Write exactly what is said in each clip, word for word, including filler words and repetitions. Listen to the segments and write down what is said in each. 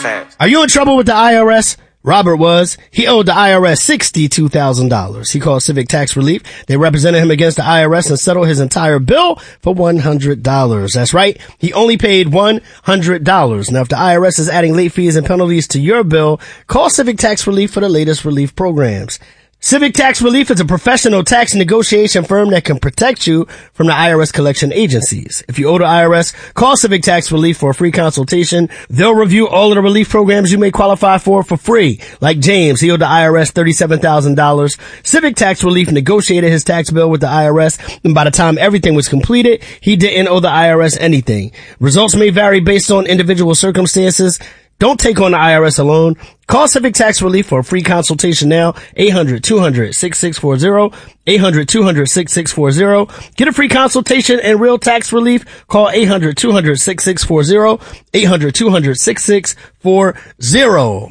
tax. Are you in trouble with the I R S? Robert was. He owed the I R S sixty-two thousand dollars. He called Civic Tax Relief. They represented him against the I R S and settled his entire bill for one hundred dollars. That's right. He only paid one hundred dollars. Now, if the I R S is adding late fees and penalties to your bill, call Civic Tax Relief for the latest relief programs. Civic Tax Relief is a professional tax negotiation firm that can protect you from the I R S collection agencies. If you owe the I R S, call Civic Tax Relief for a free consultation. They'll review all of the relief programs you may qualify for for free. Like James, he owed the I R S thirty-seven thousand dollars. Civic Tax Relief negotiated his tax bill with the I R S, and by the time everything was completed, he didn't owe the I R S anything. Results may vary based on individual circumstances. Don't take on the I R S alone. Call Civic Tax Relief for a free consultation now. eight hundred, two hundred, sixty-six forty. eight hundred, two hundred, sixty-six forty. Get a free consultation and real tax relief. Call eight hundred, two hundred, sixty-six forty. eight hundred, two hundred, sixty-six forty. Get up!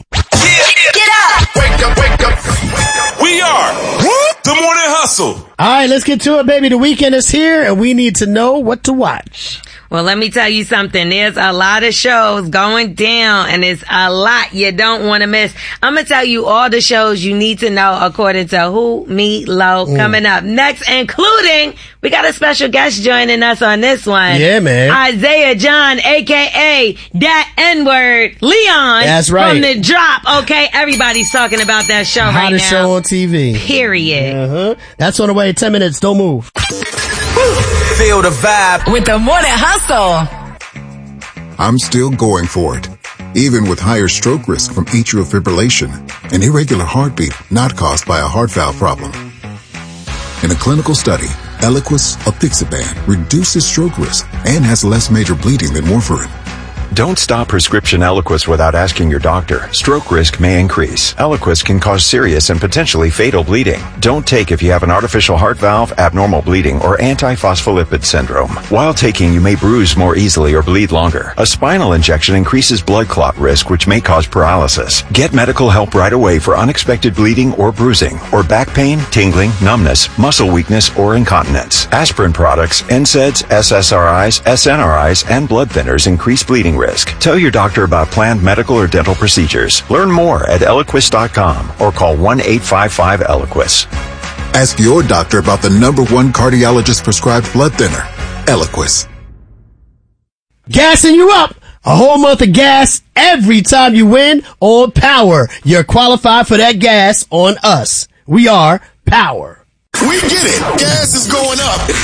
Wake up, wake up. We are the Morning Hustle. All right, let's get to it, baby. The weekend is here, and we need to know what to watch. Well, let me tell you something. There's a lot of shows going down, and it's a lot you don't want to miss. I'm going to tell you all the shows you need to know according to Who, Me, Low, mm. coming up next, including, we got a special guest joining us on this one. Yeah, man. Isaiah John, a k a. that N-word, Leon. That's right. From The Drop, okay? Everybody's talking about that show right now. Hottest show on T V. Period. Uh-huh. That's on the way in ten minutes. Don't move. Feel the vibe with the Morning Hustle. I'm still going for it, even with higher stroke risk from atrial fibrillation, an irregular heartbeat not caused by a heart valve problem. In a clinical study, Eliquis apixaban reduces stroke risk and has less major bleeding than warfarin. Don't stop prescription Eliquis without asking your doctor. Stroke risk may increase. Eliquis can cause serious and potentially fatal bleeding. Don't take if you have an artificial heart valve, abnormal bleeding, or antiphospholipid syndrome. While taking, you may bruise more easily or bleed longer. A spinal injection increases blood clot risk, which may cause paralysis. Get medical help right away for unexpected bleeding or bruising, or back pain, tingling, numbness, muscle weakness, or incontinence. Aspirin products, N SAIDs, S S R Is, S N R Is, and blood thinners increase bleeding risk. Tell your doctor about planned medical or dental procedures. Learn more at Eliquis dot com or call one eight five five Eliquis. Ask your doctor about the number one cardiologist prescribed blood thinner, Eliquis. Gassing you up. A whole month of gas every time you win on Power. You're qualified for that gas on us. We are Power. We get it. Gas is going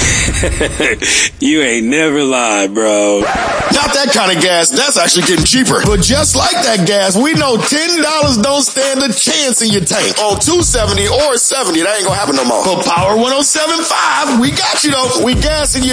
up. You ain't never lied, bro. Not that kind of gas. That's actually getting cheaper. But just like that gas, we know ten dollars don't stand a chance in your tank. On two seventy or seventy, that ain't gonna happen no more. For Power one oh seven point five, we got you though. We gassing you.